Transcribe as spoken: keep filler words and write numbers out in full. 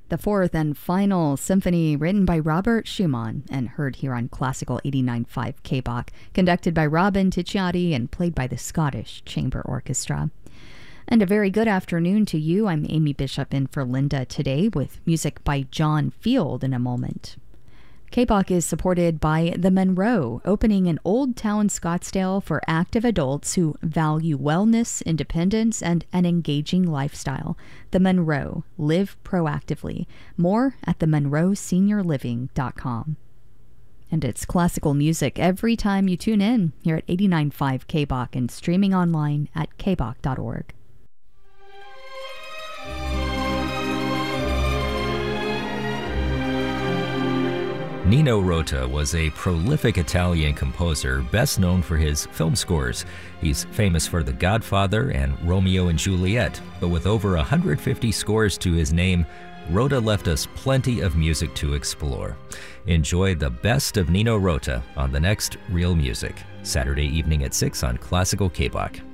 the fourth and final symphony written by Robert Schumann and heard here on Classical eighty-nine point five K B O C, conducted by Robin Ticciati and played by the Scottish Chamber Orchestra. And a very good afternoon to you. I'm Amy Bishop in for Linda today with music by John Field in a moment. K B O C is supported by The Monroe, opening in Old Town Scottsdale for active adults who value wellness, independence, and an engaging lifestyle. The Monroe. Live proactively. More at the monroe senior living dot com. And it's classical music every time you tune in here at eighty-nine point five K B O C and streaming online at k b o c dot org. Nino Rota was a prolific Italian composer best known for his film scores. He's famous for The Godfather and Romeo and Juliet, but with over one hundred fifty scores to his name, Rota left us plenty of music to explore. Enjoy the best of Nino Rota on the next Real Music, Saturday evening at six on Classical K B O C.